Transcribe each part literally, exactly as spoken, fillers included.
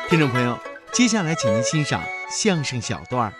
听众朋友，接下来请您欣赏相声小段儿。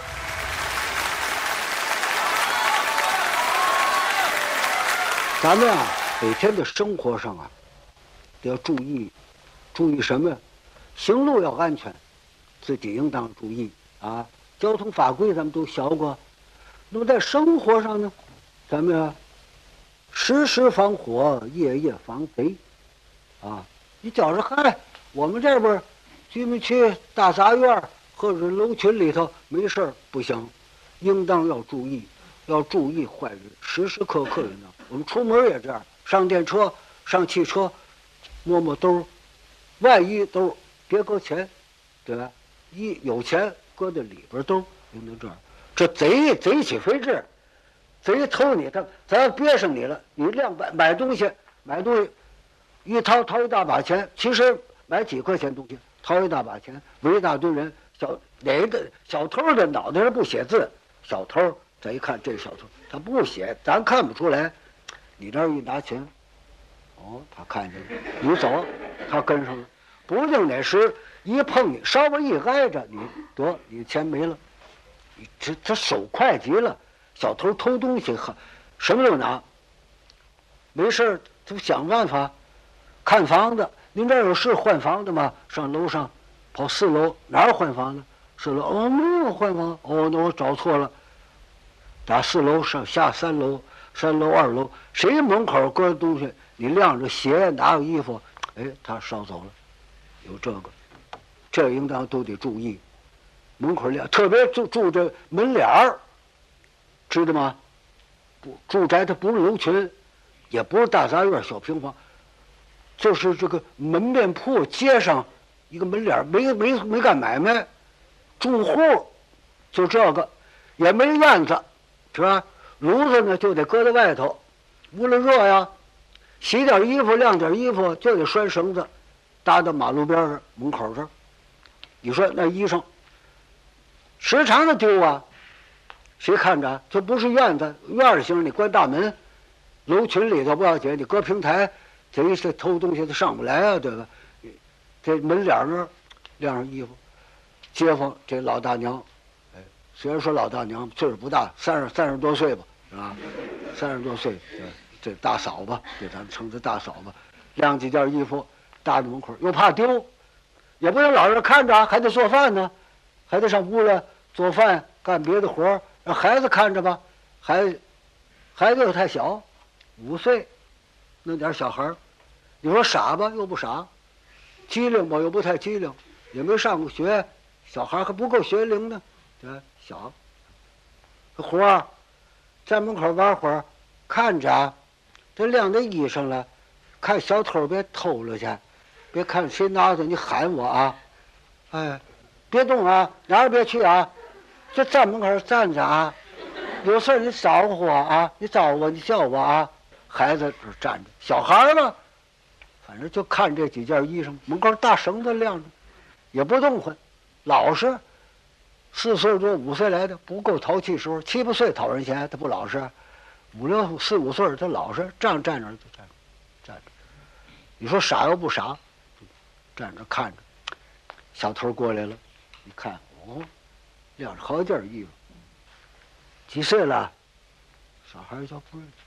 咱们啊，每天的生活上啊，都要注意，注意什么呀？行路要安全，自己应当注意啊。交通法规咱们都学过，那么在生活上呢，咱们啊，时时防火，夜夜防贼啊。你觉着嗨，我们这边居民区大杂院或者楼群里头没事不行，应当要注意，要注意坏人，时时刻刻应当。我们出门也这样，上电车、上汽车，摸摸兜，万一兜别搁钱，对吧？一有钱搁在里边兜，应当这样。这贼贼起飞智，贼偷你，他咱憋上你了，你量买买东西，买东西一掏掏一大把钱，其实买几块钱东西，掏一大把钱，围一大堆人，小哪个小偷的脑袋上不写字，小偷咱一看这小偷他不写，咱看不出来。你这儿一拿钱，哦，他看见了，你走，他跟上了，不定哪时一碰你，稍微一挨着你，得你钱没了，你这这手快极了，小偷偷东西很，什么都拿，没事他想办法看房子。您这儿有是换房的吗？上楼上，跑四楼，哪儿换房子？四楼哦，没有换房，哦，那我找错了，打四楼上下三楼。三楼、二楼，谁门口搁东西，你晾着鞋，哪有衣服？哎，他捎走了，有这个，这应当都得注意。门口晾，特别住住这门脸儿，知道吗？不，住宅它不是楼群，也不是大杂院、小平房，就是这个门面铺街上一个门脸，没没没干买卖，住户就这个，也没院子，是吧？炉子呢就得搁在外头，屋里热呀，洗点衣服晾点衣服就得拴绳子，搭到马路边上门口这儿。你说那衣裳时常的丢啊，谁看着？这不是院子，院型你关大门，楼群里头不要紧，你搁平台，这一这偷东西他上不来啊，对吧？这门脸那儿晾上衣服，街坊这老大娘。虽然说老大娘岁数不大，三十三十多岁吧，是吧？三十多岁，这大嫂吧，这咱们称之大嫂吧，晾几件衣服搭在门口，又怕丢，也不能老是看着，还得做饭呢，还得上屋来做饭干别的活让孩子看着吧。孩孩子又太小，五岁，那点小孩你说傻吧又不傻，机灵吧又不太机灵，也没上过学，小孩还不够学龄呢，对吧？小活儿在门口玩会儿，看着这晾的衣裳了，看小偷别偷了去，别看谁拿着你喊我啊，哎，别动啊，哪儿别去啊，就站门口站着啊，有事你招呼我啊，你招呼我，你叫我啊，孩子这站着，小孩嘛，反正就看这几件衣裳，门口大绳子晾着，也不动换，老实。四岁多五岁来的不够淘气时候，七八岁讨人嫌，他不老实；五六四五岁他老实，站站着就站着，站着。你说傻又不傻，站着看着。小偷过来了，一看哦，晾着好件衣服。几岁了？小孩叫不认识。